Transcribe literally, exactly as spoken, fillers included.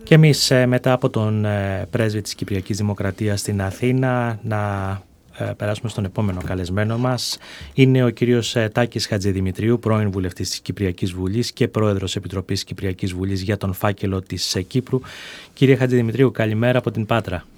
Και εμείς μετά από τον πρέσβη της Κυπριακής Δημοκρατίας στην Αθήνα να περάσουμε στον επόμενο καλεσμένο μας. Είναι ο κύριος Τάκης Χατζηδημητρίου, πρώην βουλευτής της Κυπριακής Βουλής και πρόεδρος Επιτροπής Κυπριακής Βουλής για τον φάκελο της Κύπρου. Κύριε Χατζηδημητρίου, καλημέρα από την Πάτρα.